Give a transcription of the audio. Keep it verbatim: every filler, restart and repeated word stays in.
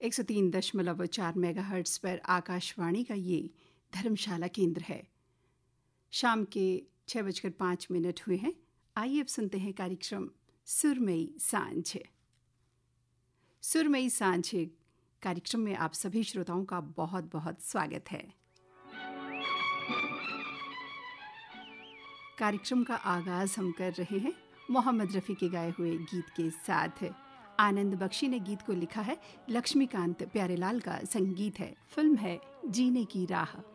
एक सौ तीन दशमलव चार मेगाहर्ट्ज़ पर आकाशवाणी का ये धर्मशाला केंद्र है। शाम के छः बजकर पाँच मिनट हुए हैं। आइए अब सुनते हैं कार्यक्रम सुरमई सांझ। सुरमई सांझ कार्यक्रम में आप सभी श्रोताओं का बहुत बहुत स्वागत है। कार्यक्रम का आगाज हम कर रहे हैं मोहम्मद रफ़ी के गाए हुए गीत के साथ। आनंद बख्शी ने गीत को लिखा है, लक्ष्मीकांत प्यारेलाल का संगीत है। फिल्म है जीने की राह।